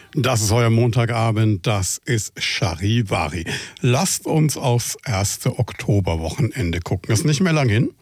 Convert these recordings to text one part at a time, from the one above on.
Das ist euer Montagabend, das ist Charivari. Lasst uns aufs erste Oktoberwochenende gucken. Ist nicht mehr lang hin.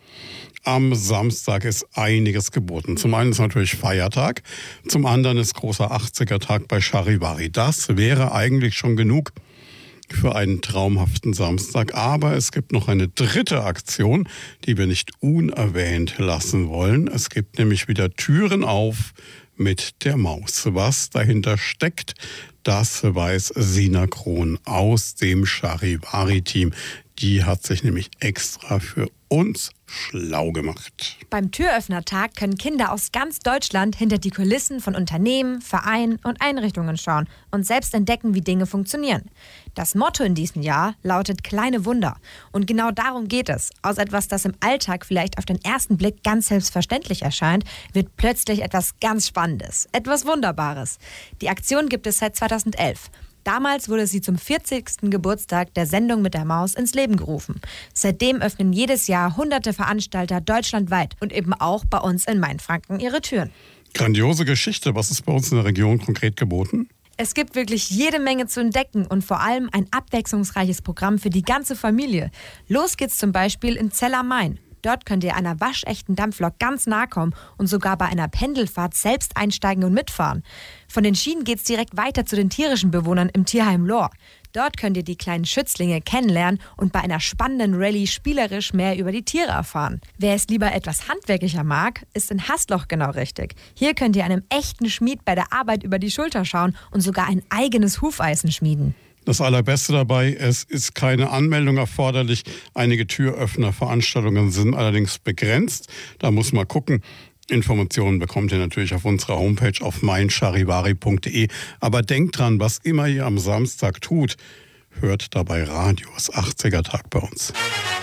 Am Samstag ist einiges geboten. Zum einen ist natürlich Feiertag, zum anderen ist großer 80er-Tag bei Charivari. Das wäre eigentlich schon genug für einen traumhaften Samstag. Aber es gibt noch eine dritte Aktion, die wir nicht unerwähnt lassen wollen. Es gibt nämlich wieder Türen auf mit der Maus. Was dahinter steckt, das weiß Sina Krohn aus dem Charivari-Team. Die hat sich nämlich extra für uns schlau gemacht. Beim Türöffnertag können Kinder aus ganz Deutschland hinter die Kulissen von Unternehmen, Vereinen und Einrichtungen schauen und selbst entdecken, wie Dinge funktionieren. Das Motto in diesem Jahr lautet Kleine Wunder. Und genau darum geht es. Aus etwas, das im Alltag vielleicht auf den ersten Blick ganz selbstverständlich erscheint, wird plötzlich etwas ganz Spannendes, etwas Wunderbares. Die Aktion gibt es seit 2011. Damals wurde sie zum 40. Geburtstag der Sendung mit der Maus ins Leben gerufen. Seitdem öffnen jedes Jahr hunderte Veranstalter deutschlandweit und eben auch bei uns in Mainfranken ihre Türen. Grandiose Geschichte. Was ist bei uns in der Region konkret geboten? Es gibt wirklich jede Menge zu entdecken und vor allem ein abwechslungsreiches Programm für die ganze Familie. Los geht's zum Beispiel in Zell am Main. Dort könnt ihr einer waschechten Dampflok ganz nahe kommen und sogar bei einer Pendelfahrt selbst einsteigen und mitfahren. Von den Schienen geht's direkt weiter zu den tierischen Bewohnern im Tierheim Lohr. Dort könnt ihr die kleinen Schützlinge kennenlernen und bei einer spannenden Rallye spielerisch mehr über die Tiere erfahren. Wer es lieber etwas handwerklicher mag, ist in Hasloch genau richtig. Hier könnt ihr einem echten Schmied bei der Arbeit über die Schulter schauen und sogar ein eigenes Hufeisen schmieden. Das Allerbeste dabei, es ist keine Anmeldung erforderlich. Einige Türöffner-Veranstaltungen sind allerdings begrenzt. Da muss man gucken. Informationen bekommt ihr natürlich auf unserer Homepage auf meincharivari.de. Aber denkt dran, was immer ihr am Samstag tut, hört dabei Radio. Das 80er-Tag bei uns.